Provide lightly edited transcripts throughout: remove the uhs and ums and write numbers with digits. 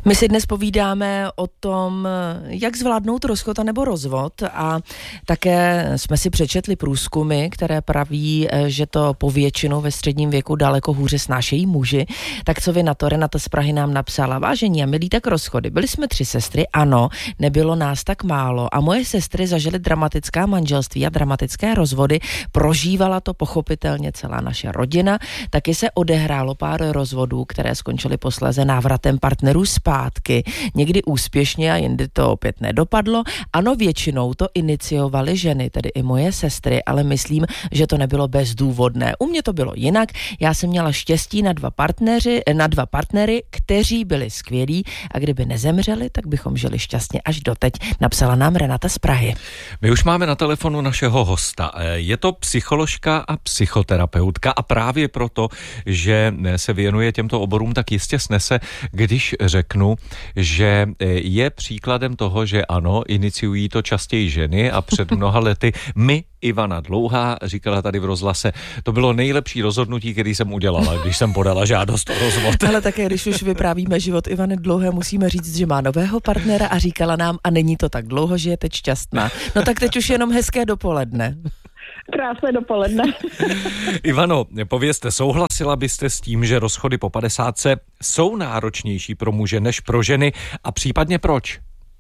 My si dnes povídáme o tom, jak zvládnout rozchod nebo rozvod, a také jsme si přečetli průzkumy, které praví, že to povětšinou ve středním věku daleko hůře snášejí muži. Tak co vy na to? Renata z Prahy nám napsala: vážení a milí, tak rozchody. Byli jsme 3 sestry, ano, nebylo nás tak málo a moje sestry zažily dramatická manželství a dramatické rozvody. Prožívala to pochopitelně celá naše rodina. Taky se odehrálo pár rozvodů, které skončily posléze návratem partnerů zpátky. Někdy úspěšně a jindy to opět nedopadlo. Ano, většinou to iniciovaly ženy, tedy i moje sestry, ale myslím, že to nebylo bezdůvodné. U mě to bylo jinak. Já jsem měla štěstí na dva partnery, kteří byli skvělí, a kdyby nezemřeli, tak bychom žili šťastně až doteď, napsala nám Renata z Prahy. My už máme na telefonu našeho hosta. Je to psycholožka a psychoterapeutka a právě proto, že se věnuje těmto oborům, tak jistě snese, když řeknu, že je příkladem toho, že ano, iniciují to častěji ženy a před mnoha lety Ivana Dlouhá říkala tady v rozhlase, to bylo nejlepší rozhodnutí, který jsem udělala, když jsem podala žádost o rozvod. Ale také, když už vyprávíme život Ivany Dlouhé, musíme říct, že má nového partnera a říkala nám, a není to tak dlouho, že je teď šťastná. No tak teď už jenom hezké dopoledne. Krásné dopoledne. Ivano, povězte, souhlasila byste s tím, že rozchody po 50 jsou náročnější pro muže než pro ženy, a případně proč?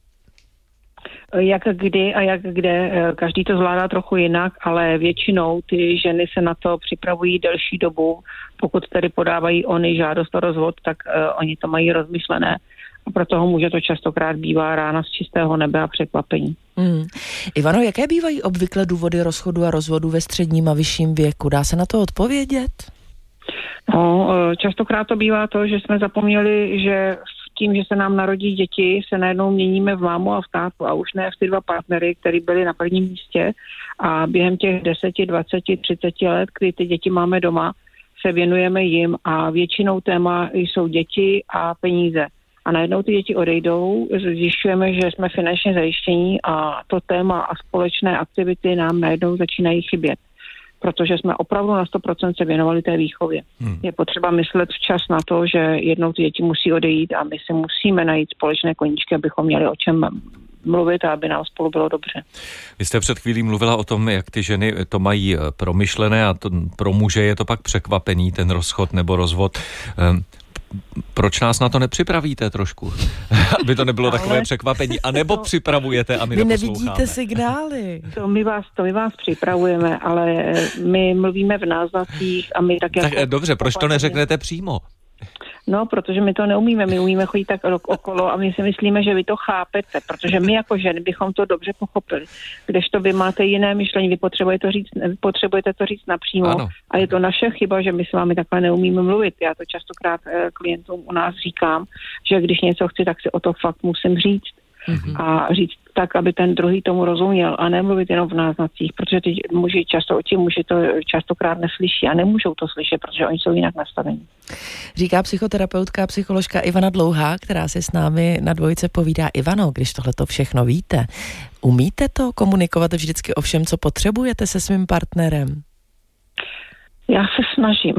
Jak kdy a jak kde, každý to zvládá trochu jinak, ale většinou ty ženy se na to připravují delší dobu. Pokud tedy podávají oni žádost o rozvod, tak oni to mají rozmyšlené. A pro toho muže to častokrát bývá rána z čistého nebe a překvapení. Ivano, jaké bývají obvykle důvody rozchodu a rozvodu ve středním a vyšším věku? Dá se na to odpovědět? No, častokrát to bývá to, že jsme zapomněli, že tím, že se nám narodí děti, se najednou měníme v mámu a v tátu a už ne v ty 2 partnery, který byli na prvním místě, a během těch 10, 20, 30 let, kdy ty děti máme doma, se věnujeme jim a většinou téma jsou děti a peníze. A najednou ty děti odejdou, zjišťujeme, že jsme finančně zajištění a to téma a společné aktivity nám najednou začínají chybět, protože jsme opravdu na 100% se věnovali té výchově. Je potřeba myslet včas na to, že jednou ty děti musí odejít a my si musíme najít společné koníčky, abychom měli o čem mluvit a aby nám spolu bylo dobře. Vy jste před chvílí mluvila o tom, jak ty ženy to mají promyšlené a to, pro muže je to pak překvapení, ten rozchod nebo rozvod. Proč nás na to nepřipravíte trošku? Aby to nebylo takové překvapení. A nebo připravujete a my neposloucháme. Vy nevidíte signály. To my vás připravujeme, ale my mluvíme v náznacích a my tak jako... Tak dobře, proč to neřeknete přímo? No, protože my to neumíme, my umíme chodit tak okolo a my si myslíme, že vy to chápete, protože my jako ženy bychom to dobře pochopili. Kdežto vy máte jiné myšlení, vy potřebujete to říct napřímo. Ano. A je to naše chyba, že my s vámi takhle neumíme mluvit. Já to častokrát klientům u nás říkám, že když něco chci, tak si o to fakt musím říct. A říct tak, aby ten druhý tomu rozuměl a nemluvit jenom v náznacích, protože ty muži to častokrát neslyší a nemůžou to slyšet, protože oni jsou jinak nastavení. Říká psychoterapeutka a psycholožka Ivana Dlouhá, která se s námi na dvojce povídá. Ivano, když tohleto všechno víte, umíte to komunikovat vždycky o všem, co potřebujete se svým partnerem? Já se snažím.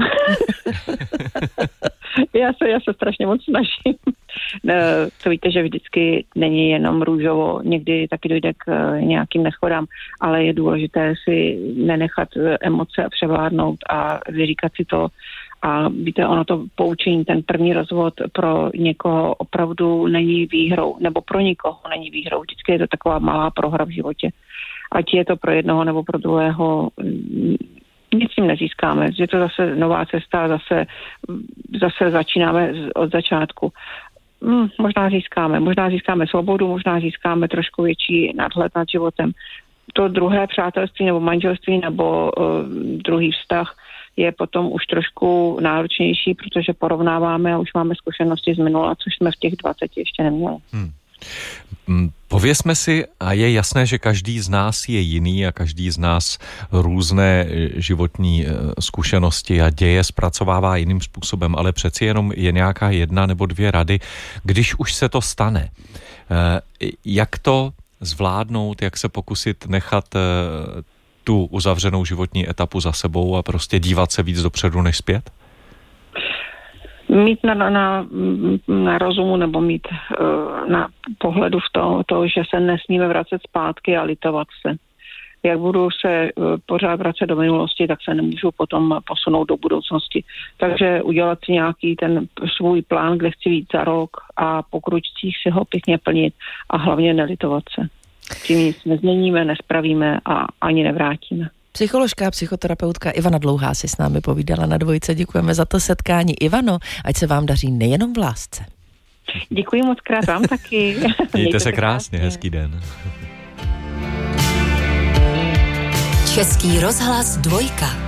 já se strašně moc snažím. To víte, že vždycky není jenom růžovo, někdy taky dojde k nějakým neschodám, ale je důležité si nenechat emoce převládnout a vyříkat si to. A víte, ono to poučení, ten první rozvod pro někoho opravdu není výhrou, nebo pro nikoho není výhrou. Vždycky je to taková malá prohra v životě. Ať je to pro jednoho nebo pro druhého, nic tím nezískáme. Je to zase nová cesta, zase začínáme od začátku. Možná získáme svobodu, možná získáme trošku větší nadhled nad životem. To druhé přátelství nebo manželství nebo druhý vztah je potom už trošku náročnější, protože porovnáváme a už máme zkušenosti z minula, což jsme v těch 20 ještě neměli. Povězme si, a je jasné, že každý z nás je jiný a každý z nás různé životní zkušenosti a děje zpracovává jiným způsobem, ale přeci jenom je nějaká 1 nebo 2 rady, když už se to stane. Jak to zvládnout, jak se pokusit nechat tu uzavřenou životní etapu za sebou a prostě dívat se víc dopředu než zpět? Mít na rozumu nebo mít na pohledu v to, že se nesmíme vracet zpátky a litovat se. Jak budu se pořád vracet do minulosti, tak se nemůžu potom posunout do budoucnosti. Takže udělat si nějaký ten svůj plán, kde chci být za rok a po kručcích si ho pěkně plnit a hlavně nelitovat se. Tím nic nezměníme, nespravíme a ani nevrátíme. Psycholožka a psychoterapeutka Ivana Dlouhá si s námi povídala na Dvojce. Děkujeme za to setkání. Ivano, ať se vám daří nejenom v lásce. Děkuji moc krát, vám taky. Mějte se krásně, hezký den. Český rozhlas Dvojka.